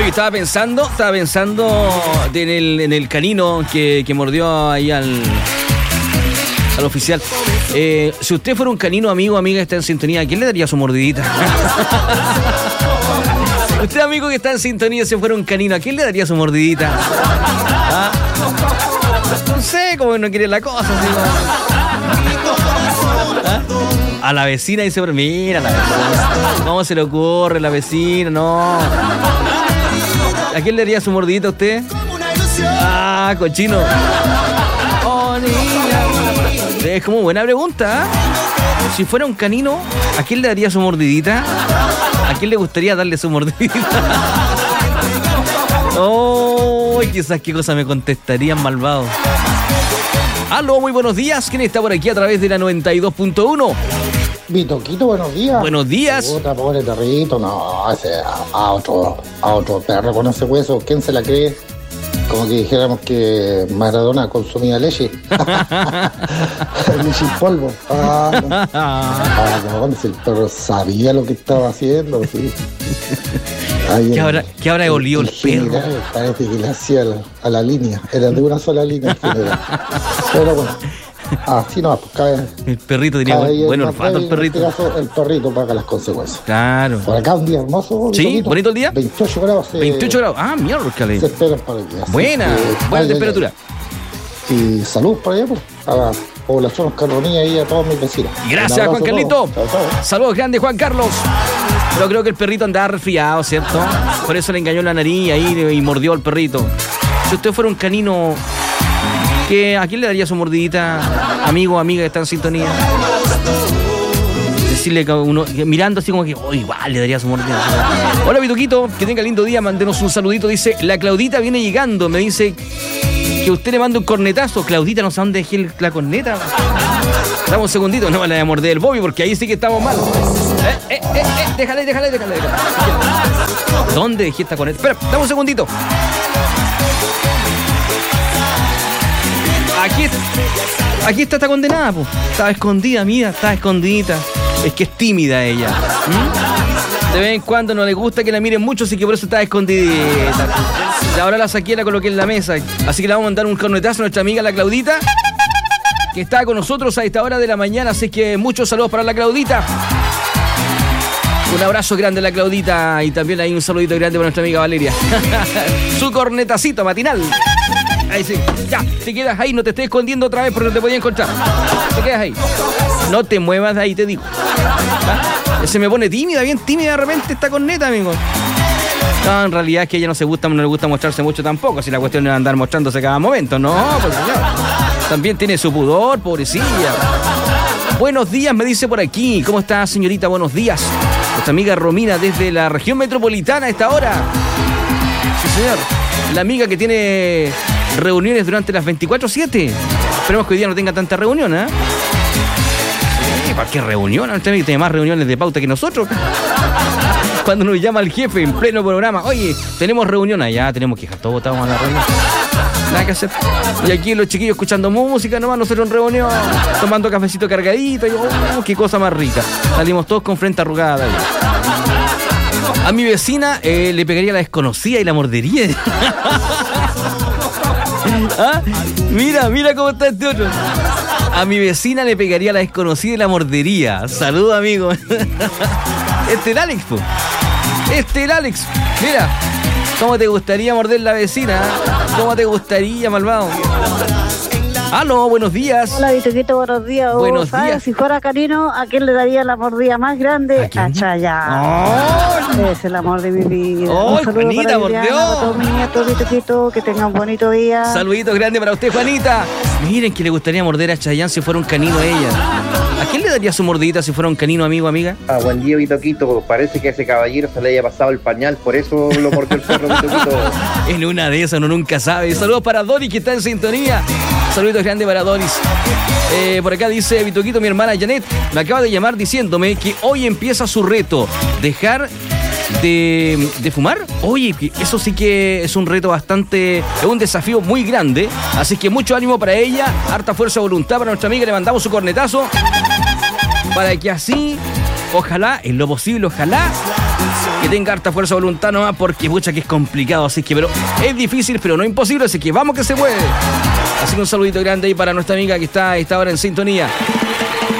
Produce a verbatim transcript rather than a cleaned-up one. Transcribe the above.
Oye, estaba pensando, estaba pensando en el, en el canino que, que mordió ahí al, al oficial. Eh, si usted fuera un canino, amigo, amiga, que está en sintonía, ¿a quién le daría su mordidita? Usted, amigo, que está en sintonía, si fuera un canino, ¿a quién le daría su mordidita? ¿Ah? No sé, como no quiere la cosa. ¿Sí? ¿Ah? A la vecina dice, pero mira la vecina. ¿Cómo se le ocurre la vecina? No. ¿A quién le daría su mordidita a usted? Ah, cochino. Oh, niña. Es como buena pregunta, ¿eh? Si fuera un canino, ¿a quién le daría su mordidita? ¿A quién le gustaría darle su mordidita? Oh, quizás qué cosa me contestarían, malvado. Aló, muy buenos días. ¿Quién está por aquí a través de la noventa y dos punto uno? Vitoquito, buenos días. Buenos días. Puta, pobre perrito, no, ese, a, a otro, a otro perro con ese hueso, ¿quién se la cree? Como que dijéramos que Maradona consumía leche. Leche en polvo. Ah, no. Ah, no, si el perro sabía lo que estaba haciendo, sí. ¿Qué habrá, ¿Qué habrá olido el, el, el perro? Parece que le hacía a la, a la línea, era de una sola línea en general. Pero bueno. Así no, pues cae. El perrito tenía buen, buen olfato, el perrito. En este caso, el perrito paga las consecuencias. Claro. Por acá un día hermoso. Sí, bonito, bonito el día. veintiocho grados. Eh, veintiocho grados. Ah, mierda, se esperan para el día. Buena, que, buena ay, temperatura. Ay, ay. Y salud para allá, pues, a la población Carronía y a todos mis vecinos. Gracias, Juan Carlito. Chao, chao. Saludos grandes, Juan Carlos. Pero creo que el perrito andaba resfriado, ¿cierto? Por eso le engañó la nariz ahí y mordió al perrito. Si usted fuera un canino, ¿qué, ¿a quién le daría su mordidita, amigo o amiga que está en sintonía? Decirle que uno, mirando así como que, oh, igual le daría su mordida. Hola, Vituquito, que tenga lindo día, mándenos un saludito. Dice, la Claudita viene llegando, me dice que usted le manda un cornetazo. Claudita, no sé dónde dejé la corneta. Dame un segundito, no me la voy a morder el Bobby, porque ahí sí que estamos mal. Eh, eh, eh, eh, déjale, déjale, déjale, déjale. ¿Dónde dejé esta corneta? Espera, dame un segundito. Aquí, aquí está esta condenada, pues. Estaba escondida, mira, estaba escondidita. Es que es tímida ella. ¿Mm? De vez en cuando no le gusta que la miren mucho, así que por eso está escondidita. Y ahora la saqué, la coloqué en la mesa. Así que le vamos a mandar un cornetazo a nuestra amiga la Claudita, que está con nosotros a esta hora de la mañana. Así que muchos saludos para la Claudita. Un abrazo grande a la Claudita y también hay un saludito grande para nuestra amiga Valeria. Su cornetacito matinal. Ahí sí, ya, te quedas ahí, no te estés escondiendo otra vez porque no te podía encontrar. Te quedas ahí. No te muevas de ahí, te digo. ¿Ah? Se me pone tímida, bien tímida de repente esta corneta, amigo. No, en realidad es que a ella no se gusta, no le gusta mostrarse mucho tampoco. Si la cuestión es andar mostrándose cada momento, no, pues señor. También tiene su pudor, pobrecilla. Buenos días, me dice por aquí. ¿Cómo está, señorita? Buenos días. Nuestra amiga Romina desde la región metropolitana a esta hora. Sí, señor. La amiga que tiene reuniones durante las veinticuatro siete. Esperemos que hoy día no tenga tanta reunión, ¿eh? Sí, ¿para qué reunión? Nuestra amiga tiene más reuniones de pauta que nosotros. Cuando nos llama el jefe en pleno programa, oye, tenemos reunión allá, tenemos que dejar todo botado a la reunión. Nada que hacer. Y aquí los chiquillos escuchando música, nomás nosotros en reunión, tomando cafecito cargadito, y oh, qué cosa más rica. Salimos todos con frente arrugada. A mi vecina eh, le pegaría la desconocida y la mordería. ¿Ah? Mira, mira cómo está este otro. A mi vecina le pegaría la desconocida y la mordería. Saludos, amigo. Este es el Alex, po. Este es el Alex. Mira, ¿cómo te gustaría morder la vecina? ¿Cómo te gustaría, malvado? Aló, buenos días. Hola, Vitoquito, buenos días. Buenos ¿sabes? días. Si fuera canino, ¿a quién le daría la mordida más grande? ¿A, a Chayanne. Oh. Es el amor de mi vida. Oh, un saludo Juanita, para mordió. Liliana, para todos mis nietos, Vitoquito, que tengan un bonito día. Saluditos grandes para usted, Juanita. Miren que le gustaría morder a Chayanne si fuera un canino a ella. ¿A quién le daría su mordidita si fuera un canino, amigo, amiga? Ah, buen día, Vitoquito. Parece que a ese caballero se le haya pasado el pañal, por eso lo mordió el perro, Vitoquito. En una de esas, uno nunca sabe. Saludos para Doris, que está en sintonía. Saluditos grandes para Doris. Eh, por acá dice Vitoquito, mi hermana Janet me acaba de llamar diciéndome que hoy empieza su reto. Dejar de, de fumar. Oye, eso sí que es un reto bastante, es un desafío muy grande. Así que mucho ánimo para ella. Harta fuerza de voluntad para nuestra amiga. Le mandamos su cornetazo para que así Ojalá, en lo posible, ojalá que tenga harta fuerza de voluntad nomás, porque pucha que es complicado, así que, pero es difícil, pero no imposible, así que vamos que se puede. Así que un saludito grande ahí para nuestra amiga que está, está ahora en sintonía.